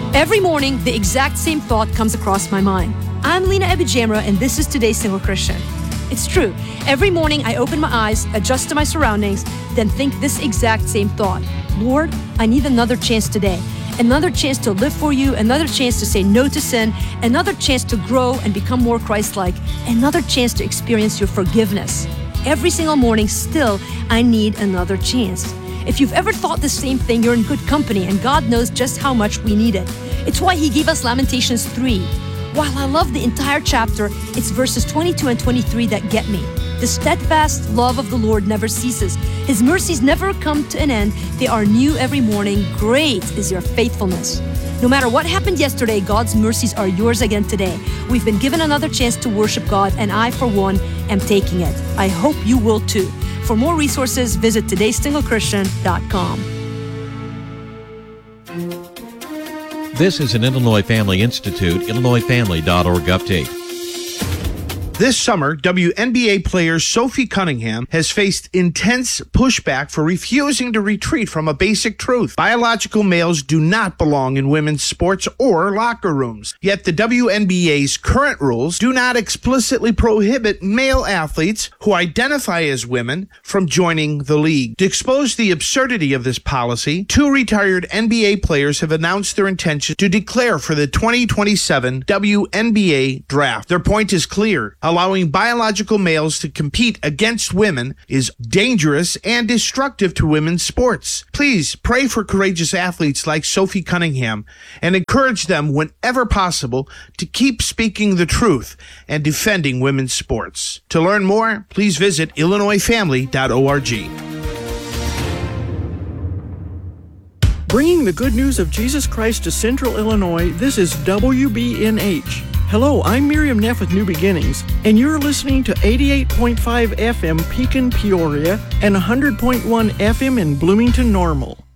Every morning, the exact same thought comes across my mind. I'm Lena Abijamra, and this is Today's Single Christian. It's true. Every morning, I open my eyes, adjust to my surroundings, then think this exact same thought. Lord, I need another chance today. Another chance to live for you, another chance to say no to sin, another chance to grow and become more Christ-like, another chance to experience your forgiveness. Every single morning, still, I need another chance. If you've ever thought the same thing, you're in good company, and God knows just how much we need it. It's why He gave us Lamentations 3. While I love the entire chapter, it's verses 22 and 23 that get me. The steadfast love of the Lord never ceases. His mercies never come to an end. They are new every morning. Great is your faithfulness. No matter what happened yesterday, God's mercies are yours again today. We've been given another chance to worship God, and I, for one, am taking it. I hope you will too. For more resources, visit todayssinglechristtian.com. This is an Illinois Family Institute, IllinoisFamily.org update. This summer, WNBA player Sophie Cunningham has faced intense pushback for refusing to retreat from a basic truth. Biological males do not belong in women's sports or locker rooms. Yet the WNBA's current rules do not explicitly prohibit male athletes who identify as women from joining the league. To expose the absurdity of this policy, 2 retired NBA players have announced their intention to declare for the 2027 WNBA draft. Their point is clear. Allowing biological males to compete against women is dangerous and destructive to women's sports. Please pray for courageous athletes like Sophie Cunningham and encourage them whenever possible to keep speaking the truth and defending women's sports. To learn more, please visit IllinoisFamily.org. Bringing the good news of Jesus Christ to Central Illinois, this is WBNH. Hello, I'm Miriam Neff with New Beginnings, and you're listening to 88.5 FM Pekin, Peoria, and 100.1 FM in Bloomington, Normal.